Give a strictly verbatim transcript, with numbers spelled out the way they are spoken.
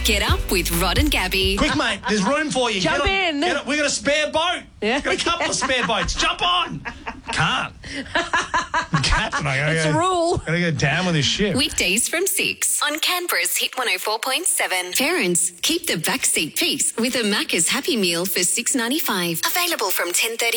Get up with Rod and Gabby. Quick, mate, there's room for you. Jump Get on- in. get on- we got a spare boat. Yeah. Got a couple of spare boats. Jump on. Can't. Captain, I gotta It's go, a rule. Gotta go down with this ship. Weekdays from six on Canberra's Hit one oh four point seven. Parents, keep the backseat peace with a Macca's Happy Meal for six ninety-five. Available from ten thirty